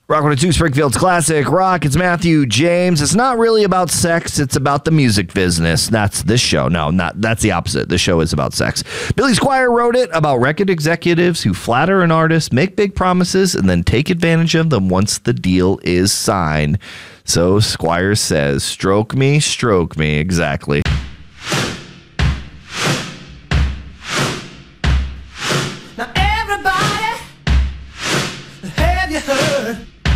Rock 102 Springfield's Classic Rock. It's Matthew James. It's not really about sex. It's about the music business. That's this show. No, that's the opposite. The show is about sex. Billy Squier wrote it about record executives who flatter an artist, make big promises, and then take advantage of them once the deal is signed. So Squier says, stroke me. Exactly.